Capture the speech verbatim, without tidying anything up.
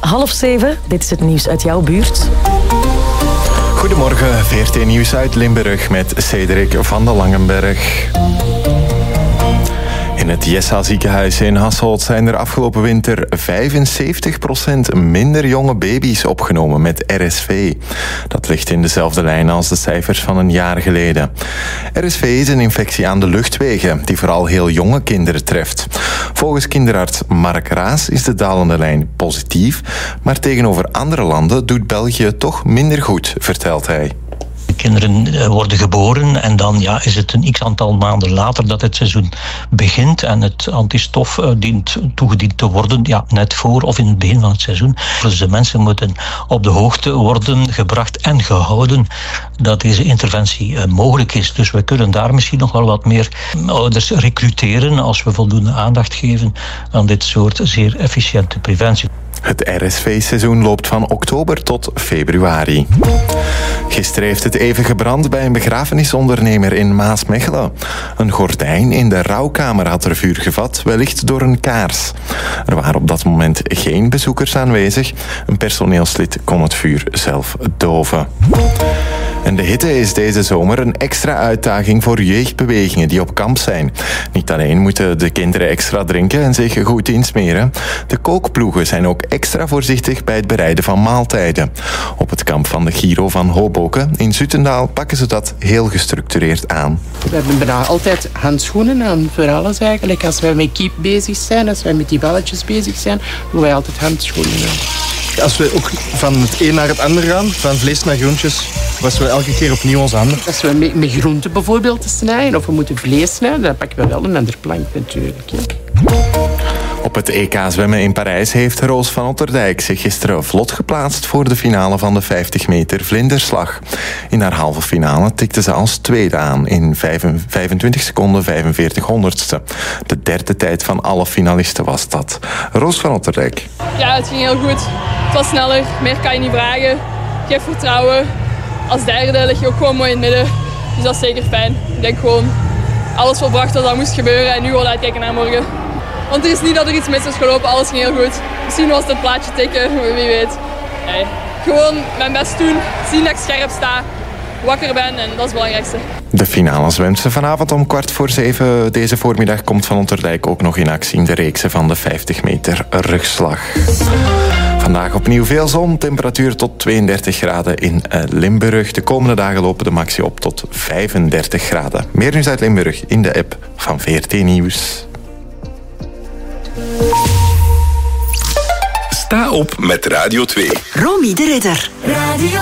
half zeven. Dit is het nieuws uit jouw buurt. Goedemorgen, V R T Nieuws uit Limburg met Cedric van de Langenberg. In het Jessa ziekenhuis in Hasselt zijn er afgelopen winter vijfenzeventig procent minder jonge baby's opgenomen met R S V. Dat ligt in dezelfde lijn als de cijfers van een jaar geleden. R S V is een infectie aan de luchtwegen die vooral heel jonge kinderen treft. Volgens kinderarts Mark Raas is de dalende lijn positief, maar tegenover andere landen doet België toch minder goed, vertelt hij. Kinderen worden geboren en dan ja, is het een x-aantal maanden later dat het seizoen begint en het antistof dient toegediend te worden, ja, net voor of in het begin van het seizoen. Dus de mensen moeten op de hoogte worden gebracht en gehouden dat deze interventie mogelijk is. Dus we kunnen daar misschien nog wel wat meer ouders recruteren als we voldoende aandacht geven aan dit soort zeer efficiënte preventie. Het R S V-seizoen loopt van oktober tot februari. Gisteren heeft het even gebrand bij een begrafenisondernemer in Maasmechelen. Een gordijn in de rouwkamer had er vuur gevat, wellicht door een kaars. Er waren op dat moment geen bezoekers aanwezig. Een personeelslid kon het vuur zelf doven. En de hitte is deze zomer een extra uitdaging voor jeugdbewegingen die op kamp zijn. Niet alleen moeten de kinderen extra drinken en zich goed insmeren. De kookploegen zijn ook extra voorzichtig bij het bereiden van maaltijden. Op het kamp van de Giro van Hoboken in Zutendaal pakken ze dat heel gestructureerd aan. We hebben bijna altijd handschoenen aan voor alles eigenlijk. Als wij met kiep bezig zijn, als wij met die balletjes bezig zijn, doen wij altijd handschoenen aan. Als we ook van het een naar het ander gaan, van vlees naar groentjes, wassen we elke keer opnieuw onze handen. Als we met, met groenten bijvoorbeeld snijden, of we moeten vlees snijden, dan pakken we wel een ander plank natuurlijk. Ja. Op het E K zwemmen in Parijs heeft Roos van Otterdijk zich gisteren vlot geplaatst voor de finale van de vijftig meter vlinderslag. In haar halve finale tikte ze als tweede aan in vijfentwintig seconden vijfenveertig honderdste. De derde tijd van alle finalisten was dat. Roos van Otterdijk. Ja, het ging heel goed. Het was sneller, meer kan je niet vragen. Geef vertrouwen. Als derde lig je ook gewoon mooi in het midden. Dus dat is zeker fijn. Ik denk gewoon alles volbracht wat dat moest gebeuren en nu gewoon uitkijken naar morgen. Want het is niet dat er iets mis is gelopen, alles ging heel goed. Misschien was het een plaatje tikken, wie weet. Nee. Gewoon mijn best doen, zien dat ik scherp sta, wakker ben en dat is het belangrijkste. De finale zwemt ze vanavond om kwart voor zeven. Deze voormiddag komt Van Otterdijk ook nog in actie in de reekse van de vijftig meter rugslag. Vandaag opnieuw veel zon, temperatuur tot tweeëndertig graden in Limburg. De komende dagen lopen de maxi op tot vijfendertig graden. Meer nieuws uit Limburg in de app van V R T Nieuws. Sta op met Radio twee. Romy de Ridder. Radio